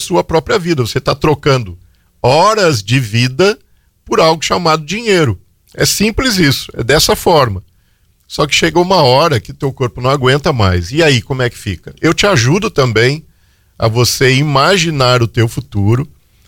sua própria vida. Você está trocando horas de vida por algo chamado dinheiro. É simples isso, é dessa forma. Só que chega uma hora que teu corpo não aguenta mais. E aí, como é que fica? Eu te ajudo também a você imaginar o teu futuro,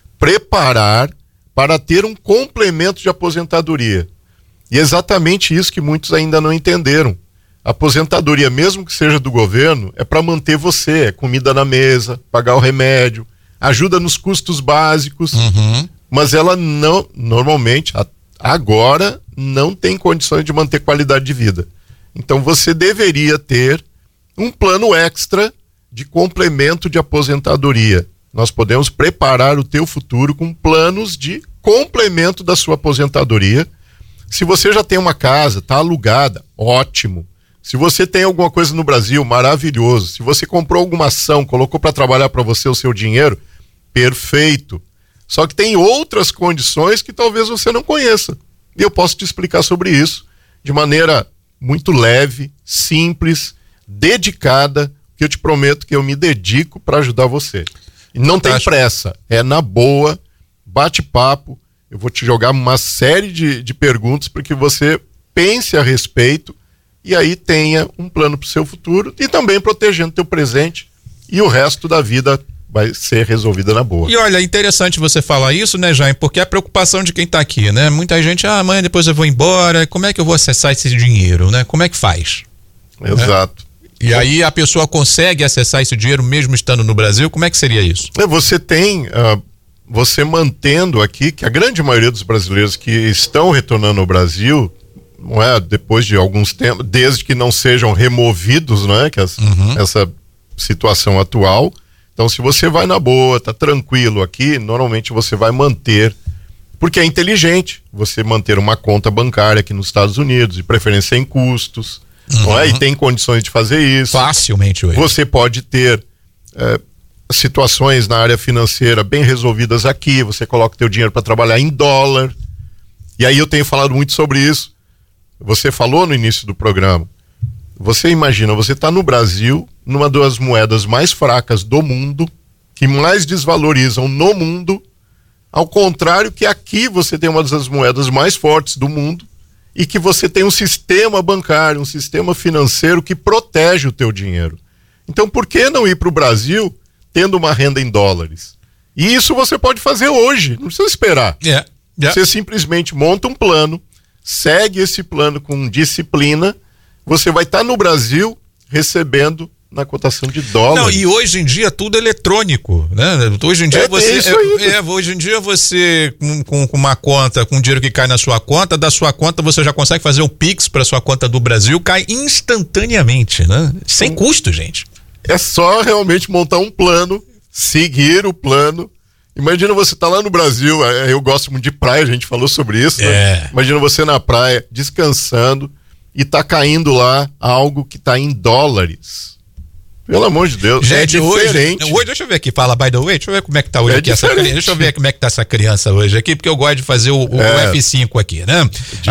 preparar para ter um complemento de aposentadoria. E é exatamente isso que muitos ainda não entenderam. A aposentadoria, mesmo que seja do governo, é para manter você, é comida na mesa, pagar o remédio, ajuda nos custos básicos, mas ela não, normalmente, agora, não tem condições de manter qualidade de vida. Então você deveria ter um plano extra de complemento de aposentadoria. Nós podemos preparar o teu futuro com planos de complemento da sua aposentadoria. Se você já tem uma casa, está alugada, ótimo. Se você tem alguma coisa no Brasil, maravilhoso. Se você comprou alguma ação, colocou para trabalhar para você o seu dinheiro, perfeito. Só que tem outras condições que talvez você não conheça. E eu posso te explicar sobre isso de maneira muito leve, simples, dedicada, que eu te prometo que eu me dedico para ajudar você. E não tem pressa, é na boa, bate-papo. Eu vou te jogar uma série de perguntas para que você pense a respeito e aí tenha um plano para o seu futuro e também protegendo teu presente, e o resto da vida vai ser resolvida na boa. E olha, é interessante você falar isso, né, Jaime? Porque é a preocupação de quem tá aqui, né? Muita gente, amanhã depois eu vou embora, como é que eu vou acessar esse dinheiro, né? Como é que faz? Exato. E aí a pessoa consegue acessar esse dinheiro mesmo estando no Brasil? Como é que seria isso? Você tem, você mantendo aqui, que a grande maioria dos brasileiros que estão retornando ao Brasil, não é, depois de alguns tempos, desde que não sejam removidos, não é, que essa situação atual. Então, se você vai na boa, tá tranquilo aqui, normalmente você vai manter, porque é inteligente você manter uma conta bancária aqui nos Estados Unidos, de preferência sem custos, não é? E tem condições de fazer isso. Facilmente hoje. Você pode ter situações na área financeira bem resolvidas aqui, você coloca o teu dinheiro para trabalhar em dólar, e aí eu tenho falado muito sobre isso. Você falou no início do programa, você imagina, você está no Brasil, numa das moedas mais fracas do mundo, que mais desvalorizam no mundo, ao contrário que aqui você tem uma das moedas mais fortes do mundo e que você tem um sistema bancário, um sistema financeiro que protege o teu dinheiro. Então por que não ir para o Brasil tendo uma renda em dólares? E isso você pode fazer hoje, não precisa esperar. Você simplesmente monta um plano, segue esse plano com disciplina, você vai estar no Brasil recebendo na cotação de dólares. Não, e hoje em dia tudo eletrônico, né? Hoje em dia hoje em dia você com uma conta, com dinheiro que cai na sua conta, da sua conta você já consegue fazer um Pix para sua conta do Brasil, cai instantaneamente, né? Sem custo, gente. É só realmente montar um plano, seguir o plano. Imagina você tá lá no Brasil, eu gosto muito de praia, a gente falou sobre isso, né? Imagina você na praia, descansando, e tá caindo lá algo que tá em dólares. Pelo amor de Deus, gente, hoje, deixa eu ver aqui, fala by the way, deixa eu ver como é que tá hoje aqui essa criança, deixa eu ver como é que tá essa criança hoje aqui, porque eu gosto de fazer o F5 aqui, né?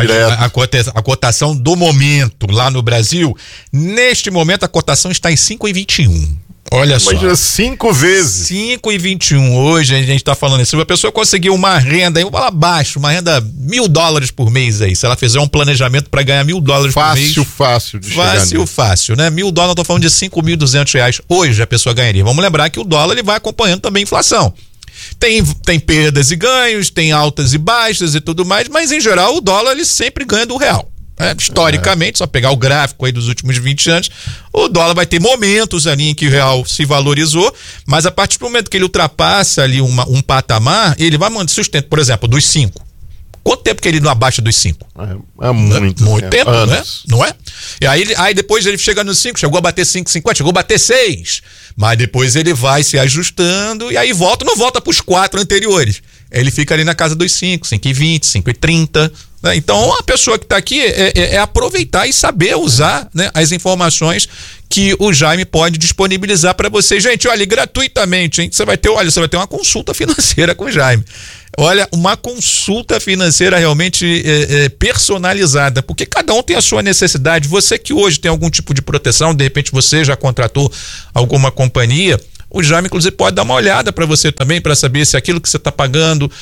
A cotação do momento lá no Brasil, neste momento a cotação está em 5,21. Olha só. Imagina 5 vezes. 5,21 hoje, a gente tá falando assim, se uma pessoa conseguir uma renda, eu vou lá abaixo, uma renda $1.000 por mês aí, se ela fizer um planejamento para ganhar $1.000 por mês. Fácil de chegar nisso. Fácil, né? $1.000, eu tô falando de R$5.200 hoje a pessoa ganharia. Vamos lembrar que o dólar ele vai acompanhando também a inflação. Tem perdas e ganhos, tem altas e baixas e tudo mais, mas em geral o dólar ele sempre ganha do real. Historicamente, só pegar o gráfico aí dos últimos 20 anos, o dólar vai ter momentos ali em que o real se valorizou, mas a partir do momento que ele ultrapassa ali um patamar, ele vai manter sustento, por exemplo, dos 5. Quanto tempo que ele não abaixa dos 5? É muito tempo, não é? E aí depois ele chega nos 5, chegou a bater 5,50, chegou a bater 6, mas depois ele vai se ajustando e aí não volta para os 4 anteriores. Ele fica ali na casa dos 5, 5,20, 5,30. Né? Então a pessoa que está aqui é aproveitar e saber usar, né, as informações que o Jaime pode disponibilizar para você. Gente, olha, gratuitamente, hein? Você vai ter uma consulta financeira com o Jaime. Olha, uma consulta financeira realmente personalizada, porque cada um tem a sua necessidade. Você que hoje tem algum tipo de proteção, de repente você já contratou alguma companhia, o Jaime, inclusive, pode dar uma olhada para você também, para saber se aquilo que você está pagando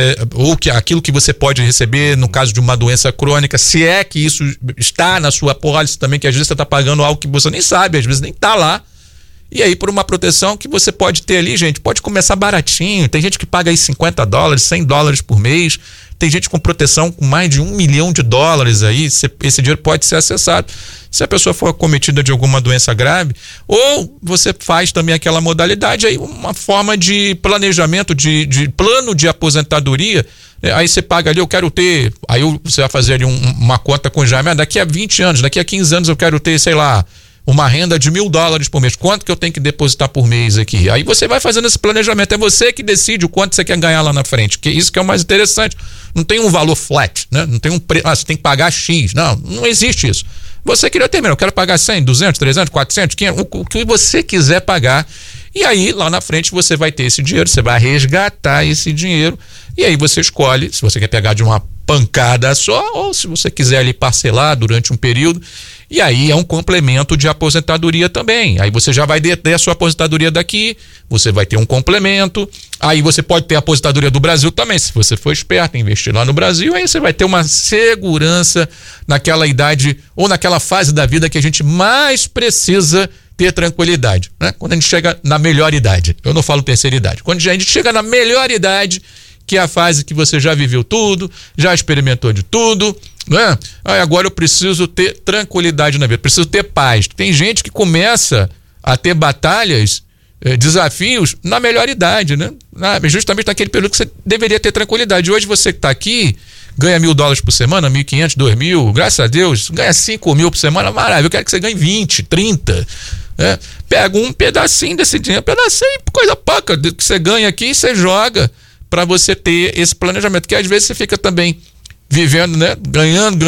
ou que aquilo que você pode receber no caso de uma doença crônica, se é que isso está na sua pólice também, que às vezes você está pagando algo que você nem sabe, às vezes nem está lá. E aí, por uma proteção que você pode ter ali, gente, pode começar baratinho. Tem gente que paga aí $50, $100 por mês. Tem gente com proteção com mais de $1 milhão aí. Esse dinheiro pode ser acessado se a pessoa for acometida de alguma doença grave. Ou você faz também aquela modalidade aí, uma forma de planejamento, de plano de aposentadoria. Aí você paga ali, eu quero ter. Aí você vai fazer ali uma conta com o Jaime. Daqui a 20 anos, daqui a 15 anos eu quero ter, sei lá, uma renda de $1.000 por mês. Quanto que eu tenho que depositar por mês aqui? Aí você vai fazendo esse planejamento. É você que decide o quanto você quer ganhar lá na frente. Que isso que é o mais interessante. Não tem um valor flat, né? Não tem você tem que pagar X. Não existe isso. Você queria ter, eu quero pagar 100, 200, 300, 400, 500, o que você quiser pagar. E aí, lá na frente, você vai ter esse dinheiro, você vai resgatar esse dinheiro. E aí você escolhe se você quer pegar de uma pancada só ou se você quiser ali parcelar durante um período. E aí é um complemento de aposentadoria também. Aí você já vai ter a sua aposentadoria daqui, você vai ter um complemento. Aí você pode ter a aposentadoria do Brasil também, se você for esperto, investir lá no Brasil. Aí você vai ter uma segurança naquela idade ou naquela fase da vida que a gente mais precisa ter tranquilidade, né? Quando a gente chega na melhor idade. Eu não falo terceira idade. Quando a gente chega na melhor idade, que é a fase que você já viveu tudo, já experimentou de tudo, né? Agora eu preciso ter tranquilidade na vida, preciso ter paz. Tem gente que começa a ter batalhas, desafios na melhor idade, né? Justamente naquele período que você deveria ter tranquilidade. Hoje você que está aqui, ganha $1.000 por semana, 1.500, 2.000, graças a Deus, ganha 5.000 por semana, maravilha, eu quero que você ganhe 20, 30, né? Pega um pedacinho desse dinheiro, pedacinho, coisa pouca que você ganha aqui e você joga para você ter esse planejamento, que às vezes você fica também vivendo, né? Ganhando,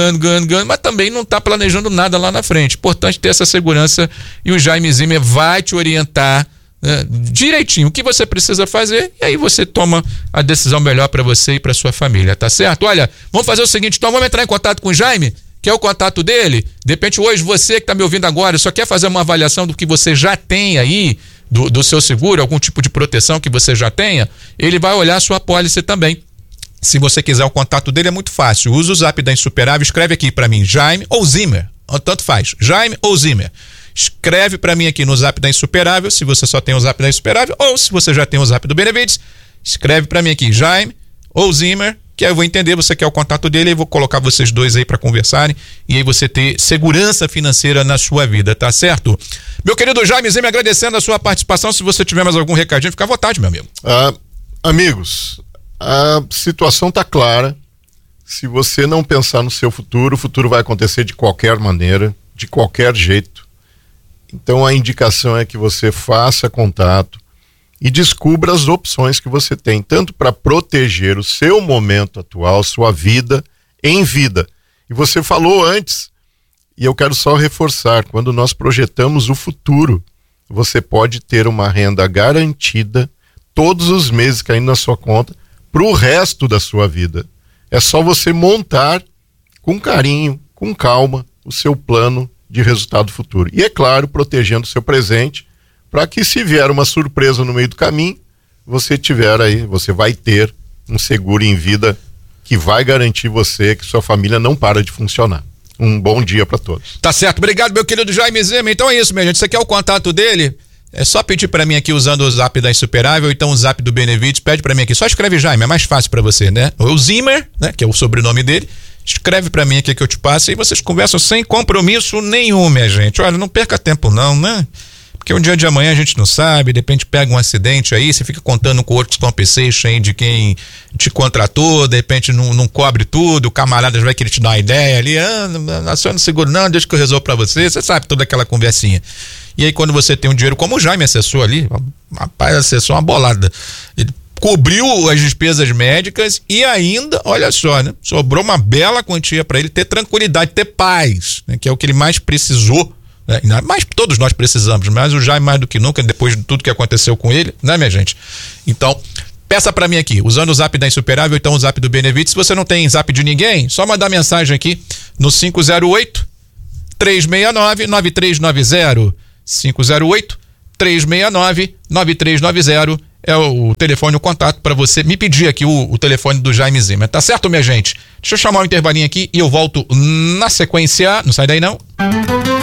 mas também não está planejando nada lá na frente. Importante ter essa segurança e o Jaime Zimmer vai te orientar, né, direitinho o que você precisa fazer e aí você toma a decisão melhor para você e para sua família, tá certo? Olha, vamos fazer o seguinte, então vamos entrar em contato com o Jaime, que é o contato dele. De repente hoje você que está me ouvindo agora só quer fazer uma avaliação do que você já tem aí, do seu seguro, algum tipo de proteção que você já tenha, ele vai olhar a sua apólice também. Se você quiser o contato dele é muito fácil, usa o Zap da Insuperável, escreve aqui para mim, Jaime ou Zimmer, tanto faz, Jaime ou Zimmer. Escreve para mim aqui no Zap da Insuperável, se você só tem o Zap da Insuperável, ou se você já tem o Zap do Benevides, escreve para mim aqui, Jaime ou Zimmer, que aí eu vou entender, você quer o contato dele, eu vou colocar vocês dois aí para conversarem e aí você ter segurança financeira na sua vida, tá certo? Meu querido Jaime Zimmer, agradecendo a sua participação, se você tiver mais algum recadinho, fica à vontade, meu amigo. Amigos, a situação tá clara. Se você não pensar no seu futuro, o futuro vai acontecer de qualquer maneira, de qualquer jeito. Então a indicação é que você faça contato e descubra as opções que você tem, tanto para proteger o seu momento atual, sua vida, em vida. E você falou antes, e eu quero só reforçar, quando nós projetamos o futuro, você pode ter uma renda garantida, todos os meses caindo na sua conta, para o resto da sua vida. É só você montar com carinho, com calma, o seu plano de resultado futuro. E é claro, protegendo o seu presente, para que se vier uma surpresa no meio do caminho, você vai ter um seguro em vida que vai garantir você que sua família não para de funcionar. Um bom dia para todos. Tá certo, obrigado meu querido Jaime Zimmer. Então é isso, minha gente, você quer o contato dele? É só pedir para mim aqui usando o Zap da Insuperável ou então o Zap do Benevides, pede para mim aqui, só escreve Jaime, é mais fácil para você, né? O Zimmer, né, que é o sobrenome dele, escreve para mim aqui que eu te passo e vocês conversam sem compromisso nenhum, minha gente. Olha, não perca tempo não, né? Porque um dia de amanhã a gente não sabe, de repente pega um acidente aí, você fica contando com o Workers' Compensation aí de quem te contratou, de repente não cobre tudo, o camarada vai querer te dar uma ideia ali, aciona o seguro não, deixa que eu resolvo pra você sabe, toda aquela conversinha. E aí quando você tem um dinheiro como o Jaime acessou ali, rapaz, acessou uma bolada, ele cobriu as despesas médicas e ainda, olha só, né, sobrou uma bela quantia para ele ter tranquilidade, ter paz, né, que é o que ele mais precisou. Mas todos nós precisamos, mas o Jaime mais do que nunca, depois de tudo que aconteceu com ele, né, minha gente? Então, peça pra mim aqui, usando o Zap da Insuperável, então o Zap do Benevides. Se você não tem Zap de ninguém, só mandar mensagem aqui no 508-369-9390. 369-9390 é o telefone, o contato para você me pedir aqui o telefone do Jaime Zimmer. Tá certo, minha gente? Deixa eu chamar o intervalinho aqui e eu volto na sequência. Não sai daí, não.